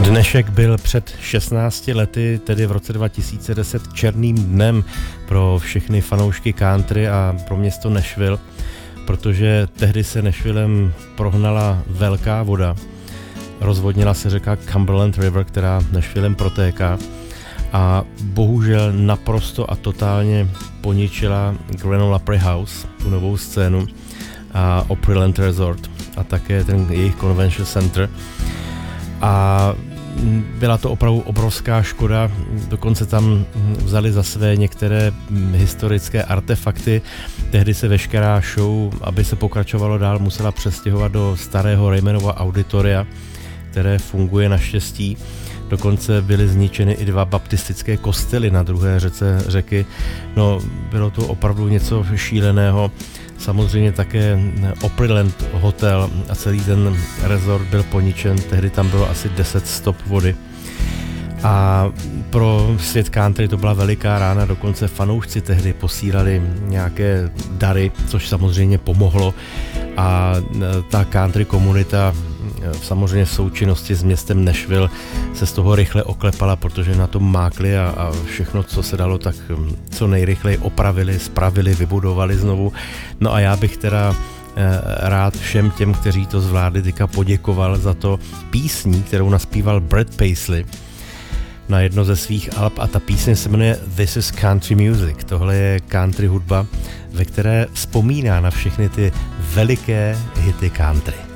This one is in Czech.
Dnešek byl před 16 lety, tedy v roce 2010, černým dnem pro všechny fanoušky country a pro město Nashville, protože tehdy se Nashvillem prohnala velká voda. Rozvodnila se řeka Cumberland River, která Nashvillem protéká, a bohužel naprosto a totálně poničila Grand Ole Opry House, tu novou scénu, a Opryland Resort a také ten jejich Convention Center. A byla to opravdu obrovská škoda, dokonce tam vzali za své některé historické artefakty. Tehdy se veškerá show, aby se pokračovalo dál, musela přestěhovat do starého Raymanova auditoria, které funguje naštěstí. Dokonce byly zničeny i 2 baptistické kostely na druhé řece řeky. No, bylo to opravdu něco šíleného. Samozřejmě také Opryland hotel a celý ten resort byl poničen. Tehdy tam bylo asi 10 stop vody. A pro svět country to byla veliká rána, dokonce fanoušci tehdy posílali nějaké dary, což samozřejmě pomohlo. A ta country komunita samozřejmě v součinnosti s městem Nashville se z toho rychle oklepala, protože na tom mákli a všechno, co se dalo, tak co nejrychleji opravili, spravili, vybudovali znovu. No a já bych teda rád všem těm, kteří to zvládli, teďka poděkoval za to písní, kterou naspíval Brad Paisley na jedno ze svých alb, a ta píseň se jmenuje This is Country Music. Tohle je country hudba, ve které vzpomíná na všechny ty veliké hity country.